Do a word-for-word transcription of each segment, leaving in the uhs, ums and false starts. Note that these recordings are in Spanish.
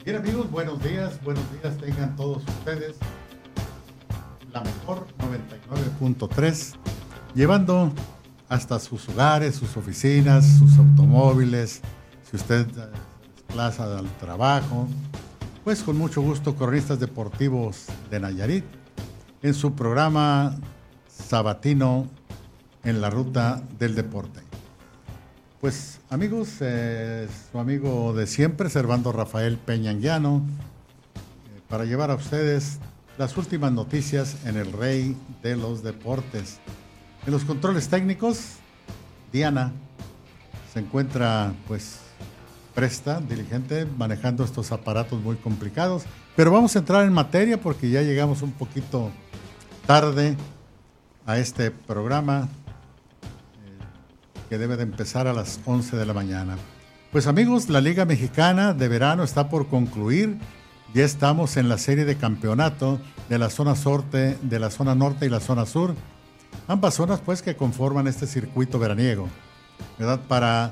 Bien amigos, buenos días, buenos días tengan todos ustedes. La mejor noventa y nueve punto tres, llevando hasta sus hogares, sus oficinas, sus automóviles, si usted se desplaza al trabajo, pues con mucho gusto, cronistas deportivos de Nayarit, en su programa sabatino en la ruta del deporte. Pues amigos, eh, su amigo de siempre, Servando Rafael Peña Anguiano, eh, para llevar a ustedes las últimas noticias en el rey de los deportes. En los controles técnicos, Diana se encuentra pues presta, diligente, manejando estos aparatos muy complicados, pero vamos a entrar en materia porque ya llegamos un poquito tarde a este programa que debe de empezar a las once de la mañana. Pues amigos, la Liga Mexicana de Verano está por concluir. Ya estamos en la serie de campeonato de la zona norte, de la zona norte y la zona sur. Ambas zonas pues que conforman este circuito veraniego, ¿verdad? Para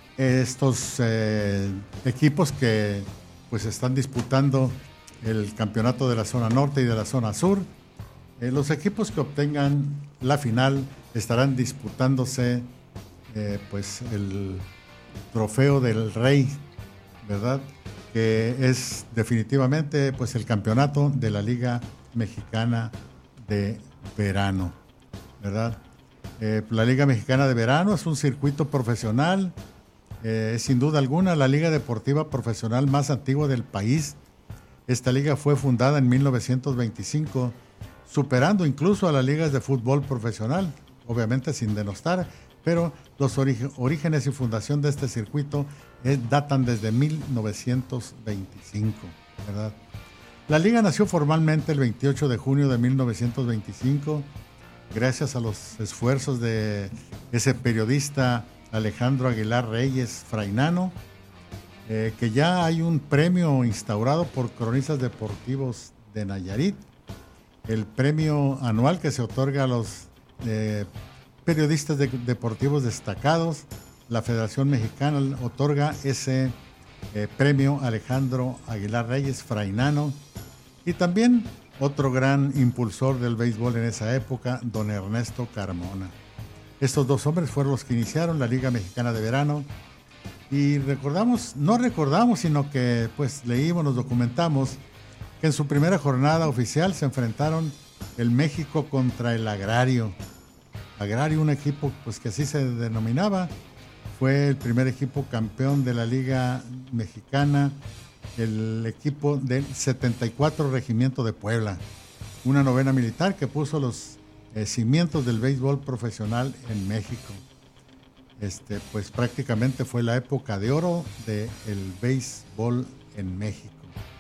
estos eh, equipos que pues están disputando el campeonato de la zona norte y de la zona sur. Eh, los equipos que obtengan la final estarán disputándose Eh, pues el trofeo del rey, ¿verdad? Que es definitivamente pues el campeonato de la Liga Mexicana de Verano, ¿verdad? Eh, la Liga Mexicana de Verano es un circuito profesional, eh, sin duda alguna la liga deportiva profesional más antigua del país. Esta liga fue fundada en mil novecientos veinticinco, superando incluso a las ligas de fútbol profesional, obviamente sin denostar, pero los orig- orígenes y fundación de este circuito eh, datan desde mil novecientos veinticinco, ¿verdad? La liga nació formalmente el veintiocho de junio de mil novecientos veinticinco, gracias a los esfuerzos de ese periodista Alejandro Aguilar Reyes Frainano, eh, que ya hay un premio instaurado por Cronistas Deportivos de Nayarit, el premio anual que se otorga a los eh, periodistas de, deportivos destacados. La Federación Mexicana otorga ese eh, premio a Alejandro Aguilar Reyes Frainano, y también otro gran impulsor del béisbol en esa época, don Ernesto Carmona. Estos dos hombres fueron los que iniciaron la Liga Mexicana de Verano, y recordamos, no recordamos, sino que pues leímos, nos documentamos que en su primera jornada oficial se enfrentaron el México contra el Agrario. Agrario, un equipo pues que así se denominaba, fue el primer equipo campeón de la Liga Mexicana, el equipo del setenta y cuatro Regimiento de Puebla, una novena militar que puso los eh, cimientos del béisbol profesional en México. Este, pues prácticamente fue la época de oro del béisbol en México.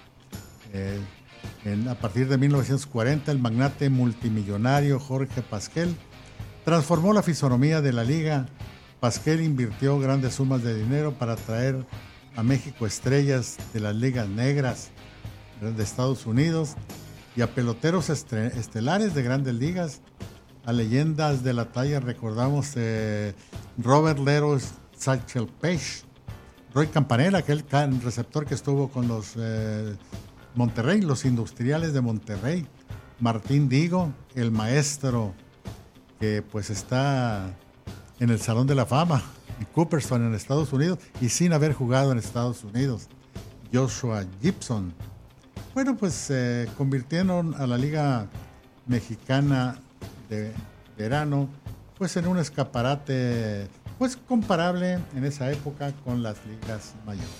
Eh, en, a partir de mil novecientos cuarenta, el magnate multimillonario Jorge Pasquel transformó la fisonomía de la liga. Pasquel invirtió grandes sumas de dinero para traer a México estrellas de las ligas negras de Estados Unidos y a peloteros estre- estelares de grandes ligas, a leyendas de la talla, recordamos eh, Robert Leroy Satchel Paige, Roy Campanella, aquel can- receptor que estuvo con los eh, Monterrey, los Industriales de Monterrey, Martín Digo, el maestro, que pues está en el Salón de la Fama, en Cooperstown, en Estados Unidos, y sin haber jugado en Estados Unidos, Joshua Gibson. Bueno, pues eh, convirtieron a la Liga Mexicana de Verano pues en un escaparate pues comparable en esa época con las ligas mayores.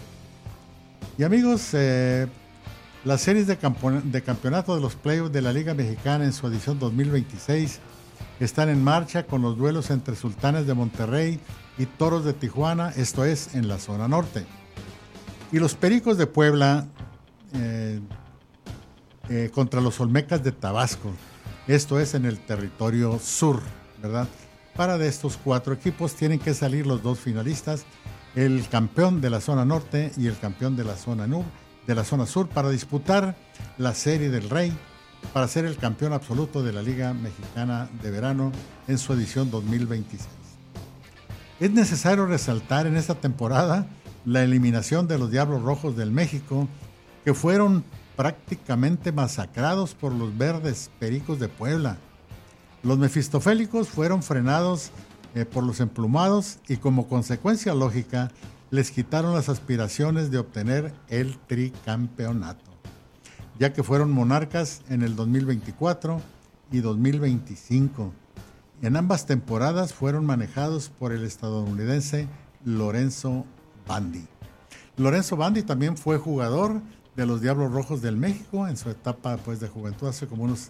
Y amigos, eh, las series de, campo- de campeonato de los playoffs de la Liga Mexicana en su edición dos mil veintiséis están en marcha con los duelos entre Sultanes de Monterrey y Toros de Tijuana, esto es en la zona norte. Y los Pericos de Puebla eh, eh, contra los Olmecas de Tabasco, esto es en el territorio sur, ¿verdad? Para de estos cuatro equipos tienen que salir los dos finalistas, el campeón de la zona norte y el campeón de la zona, nur, de la zona sur, para disputar la Serie del Rey, para ser el campeón absoluto de la Liga Mexicana de Verano en su edición dos mil veintiséis. Es necesario resaltar en esta temporada la eliminación de los Diablos Rojos del México, que fueron prácticamente masacrados por los Verdes Pericos de Puebla. Los Mefistofélicos fueron frenados eh, por los Emplumados y como consecuencia lógica les quitaron las aspiraciones de obtener el tricampeonato, ya que fueron monarcas en el dos mil veinticuatro y dos mil veinticinco. En ambas temporadas fueron manejados por el estadounidense Lorenzo Bandi. Lorenzo Bandi también fue jugador de los Diablos Rojos del México en su etapa pues, de juventud, hace como unos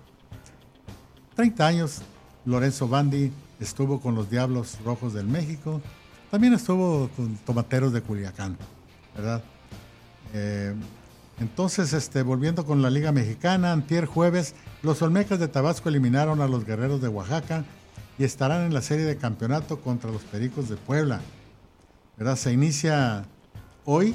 treinta años. Lorenzo Bandi estuvo con los Diablos Rojos del México, también estuvo con Tomateros de Culiacán, ¿verdad? Eh, entonces, este, volviendo con la Liga Mexicana, antier jueves, los Olmecas de Tabasco eliminaron a los Guerreros de Oaxaca y estarán en la serie de campeonato contra los Pericos de Puebla, ¿verdad? Se inicia hoy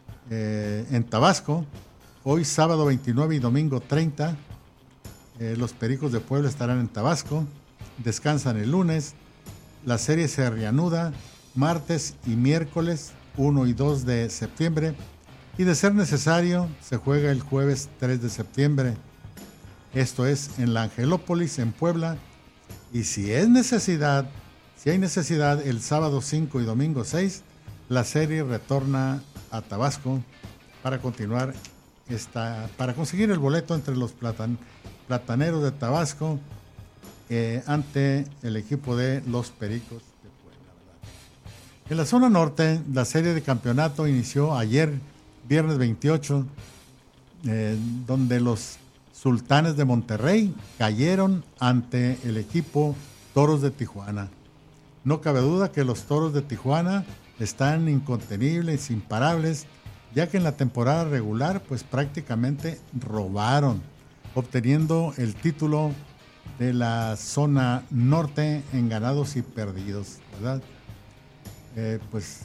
eh, en Tabasco, hoy sábado veintinueve y domingo treinta. Eh, los Pericos de Puebla estarán en Tabasco, descansan el lunes, la serie se reanuda martes y miércoles uno y dos de septiembre y de ser necesario se juega el jueves tres de septiembre. Esto es en la Angelópolis, en Puebla, y si es necesidad, si hay necesidad, el sábado cinco y domingo seis, la serie retorna a Tabasco para continuar esta, para conseguir el boleto entre los platan, plataneros de Tabasco eh, ante el equipo de los Pericos de Puebla, ¿verdad? En la zona norte, la serie de campeonato inició ayer, viernes veintiocho, eh, donde los Sultanes de Monterrey cayeron ante el equipo Toros de Tijuana. No cabe duda que los Toros de Tijuana están incontenibles, imparables, ya que en la temporada regular pues prácticamente robaron, obteniendo el título de la zona norte en ganados y perdidos, ¿verdad? Eh, pues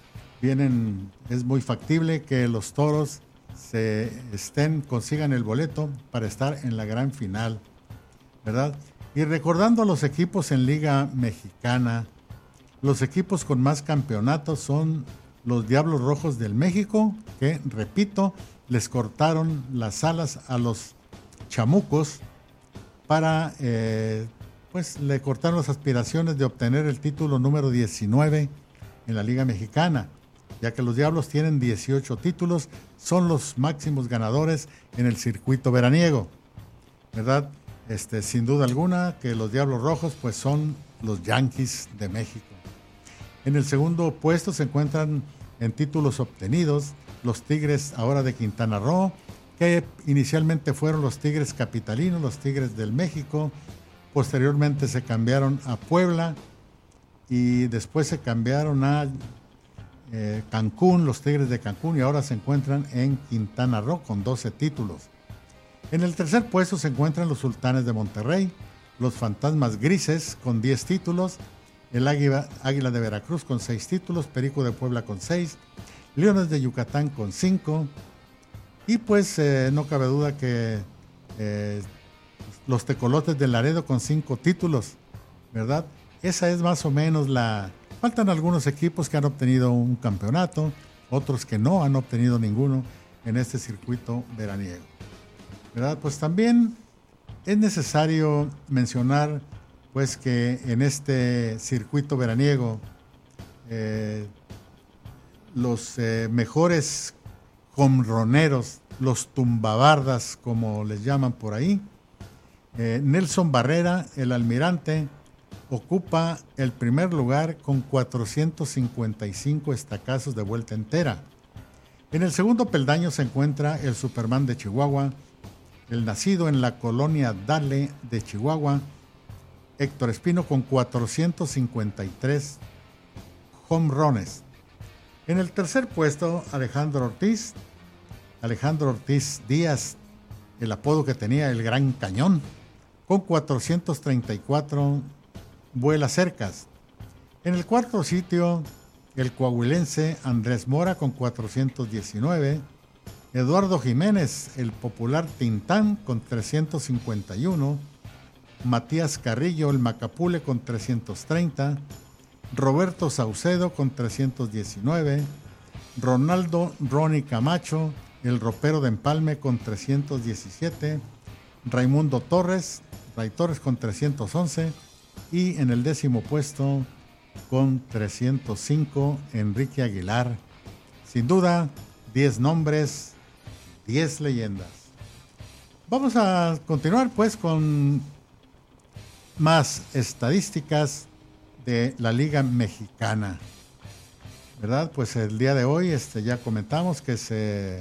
vienen, es muy factible que los Toros se estén, consigan el boleto para estar en la gran final, ¿verdad? Y recordando a los equipos en Liga Mexicana, los equipos con más campeonatos son los Diablos Rojos del México, que, repito, les cortaron las alas a los Chamucos para, eh, pues, le cortaron las aspiraciones de obtener el título número diecinueve en la Liga Mexicana, ya que los Diablos tienen dieciocho títulos, son los máximos ganadores en el circuito veraniego, ¿verdad? Este, sin duda alguna que los Diablos Rojos pues son los Yankees de México. En el segundo puesto se encuentran en títulos obtenidos los Tigres ahora de Quintana Roo, que inicialmente fueron los Tigres capitalinos, los Tigres del México, posteriormente se cambiaron a Puebla y después se cambiaron a eh, Cancún, los Tigres de Cancún, y ahora se encuentran en Quintana Roo con doce títulos. En el tercer puesto se encuentran los Sultanes de Monterrey, los Fantasmas Grises con diez títulos, el Águila, Águila de Veracruz con seis títulos, Perico de Puebla con seis, Leones de Yucatán con cinco, y pues eh, no cabe duda que eh, los Tecolotes de Laredo con cinco títulos, ¿verdad? Esa es más o menos la... Faltan algunos equipos que han obtenido un campeonato, otros que no han obtenido ninguno en este circuito veraniego, ¿verdad? Pues también es necesario mencionar pues que en este circuito veraniego eh, los eh, mejores jonroneros, los tumbabardas como les llaman por ahí, eh, Nelson Barrera, el almirante, ocupa el primer lugar con cuatrocientos cincuenta y cinco estacazos de vuelta entera. En el segundo peldaño se encuentra el Superman de Chihuahua, el nacido en la colonia Dale de Chihuahua, Héctor Espino, con cuatrocientos cincuenta y tres home runs. En el tercer puesto, Alejandro Ortiz, Alejandro Ortiz Díaz, el apodo que tenía el Gran Cañón, con cuatrocientos treinta y cuatro vuelas cercas. En el cuarto sitio, el coahuilense Andrés Mora con cuatrocientos diecinueve, Eduardo Jiménez, el popular Tintán, con trescientos cincuenta y uno, Matías Carrillo, el Macapule, con trescientos treinta, Roberto Saucedo con trescientos diecinueve, Ronaldo Ronnie Camacho, el ropero de Empalme con trescientos diecisiete, Raimundo Torres, Ray Torres con trescientos once y en el décimo puesto con trescientos cinco, Enrique Aguilar. Sin duda, diez nombres, diez leyendas. Vamos a continuar pues con más estadísticas de la Liga Mexicana, ¿verdad? Pues el día de hoy este, ya comentamos que se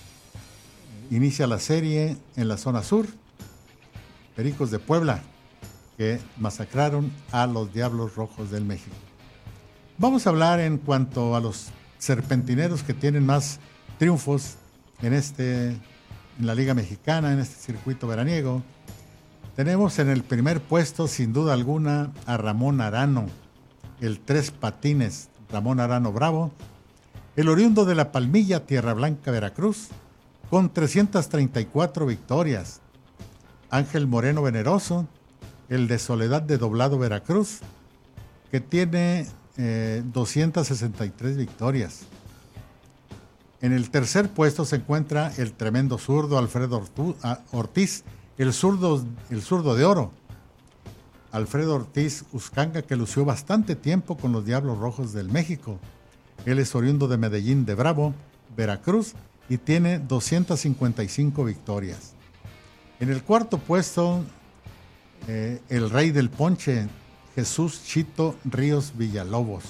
inicia la serie en la zona sur, Pericos de Puebla, que masacraron a los Diablos Rojos del México. Vamos a hablar en cuanto a los serpentineros que tienen más triunfos en, este, en la Liga Mexicana, en este circuito veraniego. Tenemos en el primer puesto, sin duda alguna, a Ramón Arano, el Tres Patines, Ramón Arano Bravo, el oriundo de La Palmilla, Tierra Blanca, Veracruz, con trescientas treinta y cuatro victorias. Ángel Moreno Veneroso, el de Soledad de Doblado, Veracruz, que tiene eh, doscientas sesenta y tres victorias. En el tercer puesto se encuentra el tremendo zurdo Alfredo Ortiz, el zurdo, el zurdo de oro. Alfredo Ortiz Uscanga, que lució bastante tiempo con los Diablos Rojos del México. Él es oriundo de Medellín de Bravo, Veracruz, y tiene doscientas cincuenta y cinco victorias. En el cuarto puesto, eh, el rey del ponche, Jesús Chito Ríos Villalobos,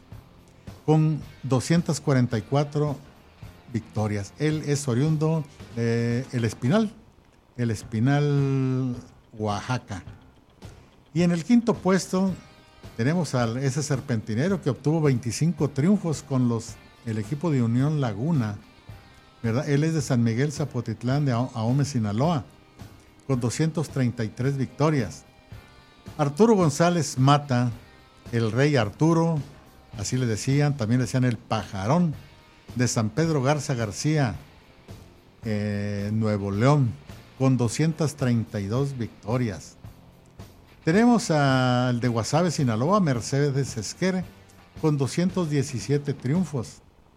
con doscientas cuarenta y cuatro victorias. Él es oriundo de El Espinal, El Espinal, Oaxaca. Y en el quinto puesto tenemos a ese serpentinero que obtuvo veinticinco triunfos con los, el equipo de Unión Laguna, ¿verdad? Él es de San Miguel Zapotitlán de Ahome, Sinaloa, con doscientas treinta y tres victorias. Arturo González Mata, el Rey Arturo, así le decían, también le decían el Pajarón, de San Pedro Garza García, eh, Nuevo León, con doscientas treinta y dos victorias. Tenemos al de Guasave, Sinaloa, Mercedes Esquer, con doscientos diecisiete triunfos.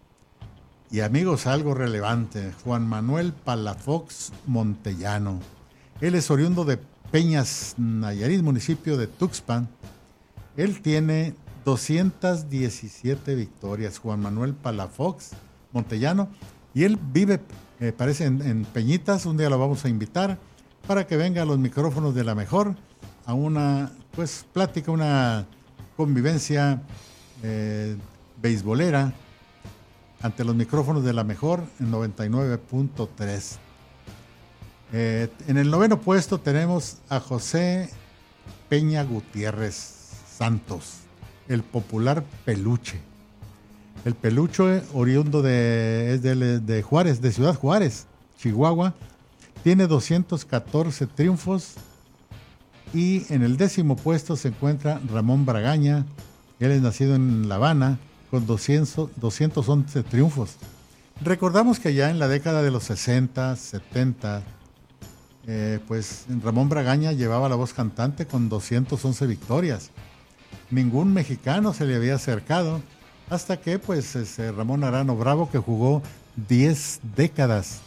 Y amigos, algo relevante, Juan Manuel Palafox Montellano. Él es oriundo de Peñas, Nayarit, municipio de Tuxpan. Él tiene doscientas diecisiete victorias, Juan Manuel Palafox Montellano. Y él vive, eh, parece, en, en Peñitas. Un día lo vamos a invitar para que venga a los micrófonos de La Mejor a una pues plática, una convivencia eh, beisbolera ante los micrófonos de La Mejor en noventa y nueve punto tres. Eh, en el noveno puesto tenemos a José Peña Gutiérrez Santos, el popular Peluche. El Peluche, oriundo de, es de, de Juárez, de Ciudad Juárez, Chihuahua, tiene doscientos catorce triunfos. Y en el décimo puesto se encuentra Ramón Bragaña. Él es nacido en La Habana con doscientos, doscientos once triunfos. Recordamos que ya en la década de los sesenta, setenta, eh, pues Ramón Bragaña llevaba la voz cantante con doscientas once victorias. Ningún mexicano se le había acercado hasta que pues ese Ramón Arano Bravo, que jugó diez décadas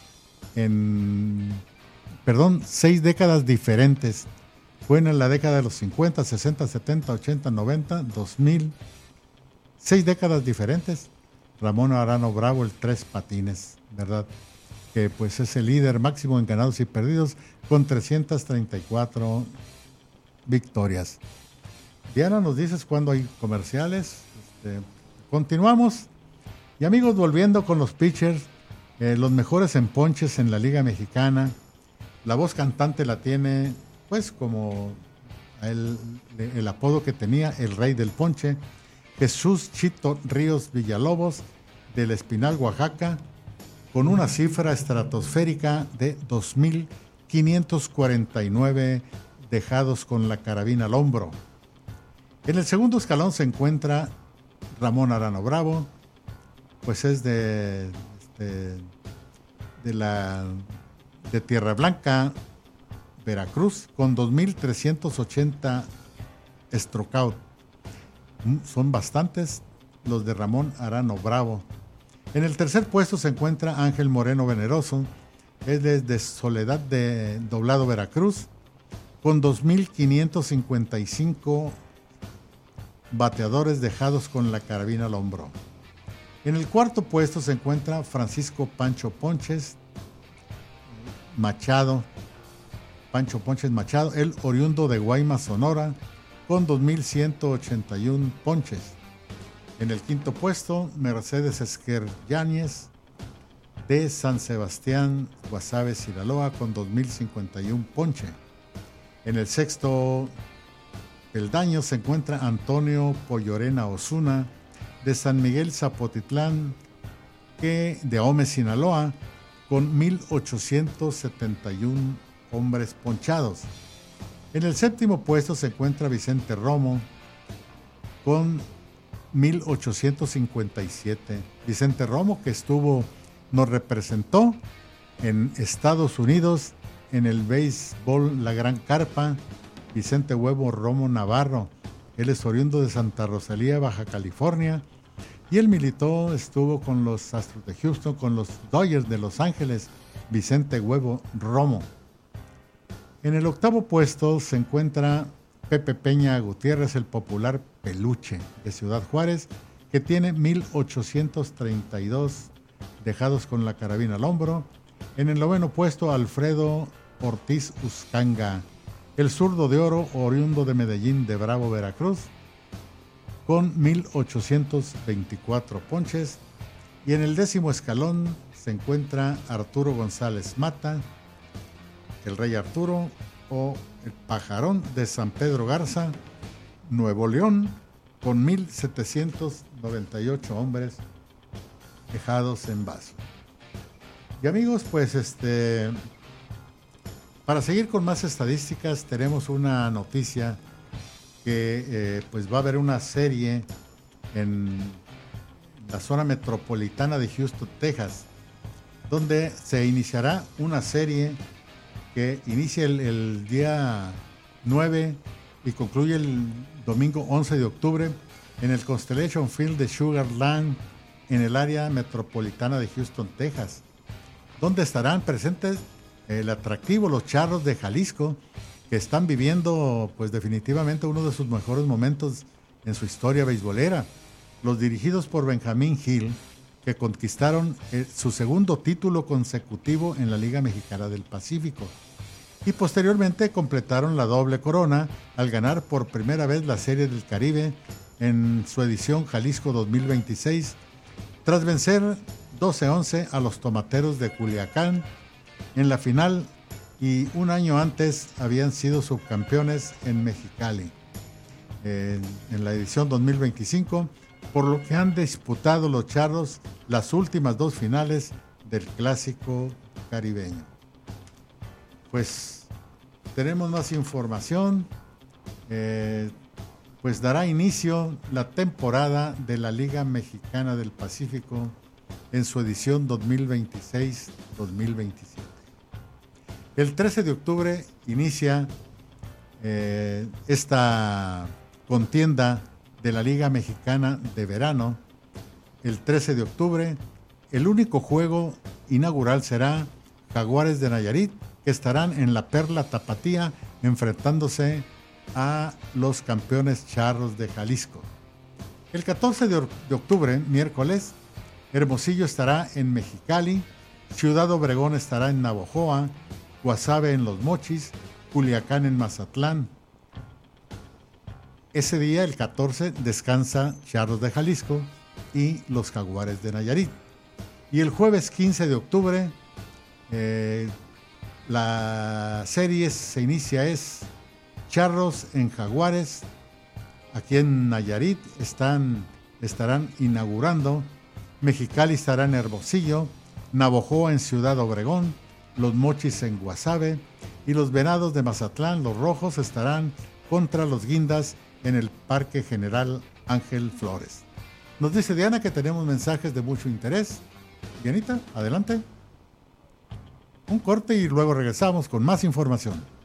en, perdón, seis décadas diferentes. Fue en la década de los cincuenta, sesenta, setenta, ochenta, noventa, dos mil. Seis décadas diferentes. Ramón Arano Bravo, el Tres Patines, ¿verdad? Que pues es el líder máximo en ganados y perdidos con trescientas treinta y cuatro victorias. Diana, ¿nos dices cuándo hay comerciales? Este, continuamos. Y amigos, volviendo con los pitchers, eh, los mejores en ponches en la Liga Mexicana. La voz cantante la tiene, pues como el, el apodo que tenía, el Rey del Ponche, Jesús Chito Ríos Villalobos, del Espinal, Oaxaca, con una cifra estratosférica de dos mil quinientos cuarenta y nueve dejados con la carabina al hombro. En el segundo escalón se encuentra Ramón Arano Bravo, pues es de, de, de, la, de Tierra Blanca, Veracruz, con dos mil trescientos ochenta strikeout. Son bastantes los de Ramón Arano Bravo. En el tercer puesto se encuentra Ángel Moreno Veneroso, es desde Soledad de Doblado, Veracruz, con dos mil quinientos cincuenta y cinco bateadores dejados con la carabina al hombro. En el cuarto puesto se encuentra Francisco Pancho Ponches Machado, Pancho Ponches Machado, el oriundo de Guaymas, Sonora, con dos mil ciento ochenta y uno ponches. En el quinto puesto, Mercedes Esquer Yáñez, de San Sebastián, Guasave, Sinaloa, con dos mil cincuenta y uno ponches. En el sexto peldaño se encuentra Antonio Pollorena Osuna, de San Miguel Zapotitlán, que de Ahome, Sinaloa, con mil ochocientos setenta y uno hombres ponchados. En el séptimo puesto se encuentra Vicente Romo, con mil ochocientos cincuenta y siete. Vicente Romo, que estuvo, nos representó en Estados Unidos en el béisbol La Gran Carpa. Vicente Huevo Romo Navarro, él es oriundo de Santa Rosalía, Baja California, y él militó, estuvo con los Astros de Houston, con los Dodgers de Los Ángeles. Vicente Huevo Romo. En el octavo puesto se encuentra Pepe Peña Gutiérrez, el popular Peluche, de Ciudad Juárez, que tiene mil ochocientos treinta y dos dejados con la carabina al hombro. En el noveno puesto, Alfredo Ortiz Uscanga, el zurdo de oro, oriundo de Medellín de Bravo, Veracruz, con mil ochocientos veinticuatro ponches. Y en el décimo escalón se encuentra Arturo González Mata, el Rey Arturo, o el Pajarón, de San Pedro Garza, Nuevo León, con mil setecientos noventa y ocho hombres dejados en vaso. Y amigos, pues este, para seguir con más estadísticas, tenemos una noticia que eh, pues va a haber una serie en la zona metropolitana de Houston, Texas, donde se iniciará una serie que inicia el, el día nueve y concluye el domingo once de octubre en el Constellation Field de Sugar Land, en el área metropolitana de Houston, Texas, donde estarán presentes el atractivo Los Charros de Jalisco, que están viviendo pues definitivamente uno de sus mejores momentos en su historia beisbolera. Los dirigidos por Benjamín Hill, que conquistaron eh, su segundo título consecutivo en la Liga Mexicana del Pacífico, y posteriormente completaron la doble corona al ganar por primera vez la Serie del Caribe en su edición Jalisco dos mil veintiséis, tras vencer doce a once a los Tomateros de Culiacán en la final, y un año antes habían sido subcampeones en Mexicali en, en la edición dos mil veinticinco, por lo que han disputado los Charros las últimas dos finales del Clásico Caribeño. Pues tenemos más información. Eh, pues dará inicio la temporada de la Liga Mexicana del Pacífico en su edición dos mil veintiséis dos mil veintisiete. El trece de octubre inicia eh, esta contienda de la Liga Mexicana de Verano. El trece de octubre, el único juego inaugural será Jaguares de Nayarit, que estarán en la Perla Tapatía enfrentándose a los campeones Charros de Jalisco. El catorce de octubre, miércoles, Hermosillo estará en Mexicali, Ciudad Obregón estará en Navojoa, Guasave en Los Mochis, Culiacán en Mazatlán. Ese día, el catorce, descansa Charros de Jalisco y los Jaguares de Nayarit. Y el jueves quince de octubre, eh, la serie se inicia, es Charros en Jaguares. Aquí en Nayarit están, estarán inaugurando. Mexicali estará en Hermosillo, Navojoa en Ciudad Obregón, Los Mochis en Guasave, y los Venados de Mazatlán, los Rojos, estarán contra los Guindas en el Parque General Ángel Flores. Nos dice Diana que tenemos mensajes de mucho interés. Dianita, adelante. Un corte y luego regresamos con más información.